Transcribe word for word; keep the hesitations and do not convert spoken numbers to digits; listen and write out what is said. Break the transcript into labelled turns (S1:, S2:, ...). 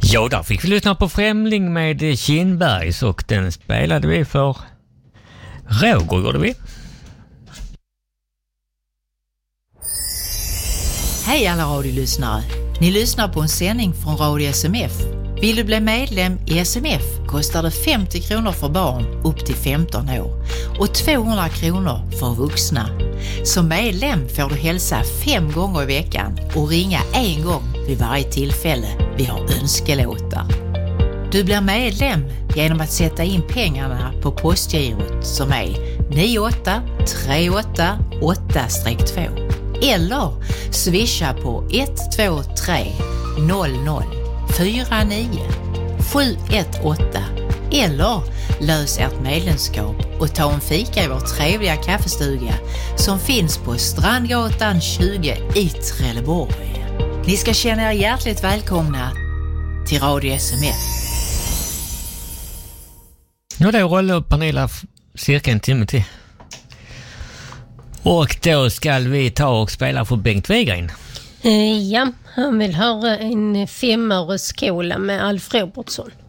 S1: Ja, där fick vi lyssna på Främling med Kindbergs och den spelade vi för Roger, gjorde vi.
S2: Hej alla radiolyssnare. Ni lyssnar på en sändning från Radio S M F. Vill du bli medlem i S M F kostar det femtio kronor för barn upp till femton år och tvåhundra kronor för vuxna. Som medlem får du hälsa fem gånger i veckan och ringa en gång vid varje tillfälle vi har önskelåtar. Du blir medlem genom att sätta in pengarna på postgirot som är nio åtta tre åtta åtta två eller swisha på ett två tre noll noll fyra nio sju ett åtta eller lös ert medlemskap och ta en fika i vår trevliga kaffestuga som finns på Strandgatan tjugo i Trelleborg. Ni ska känna er hjärtligt välkomna till Radio S M F.
S1: Ja, då rullar Pernilla cirka en timme till. Och då ska vi ta och spela för Bengt Wegren.
S3: Ja, han vill höra en femårig skola med Alf Robertsson.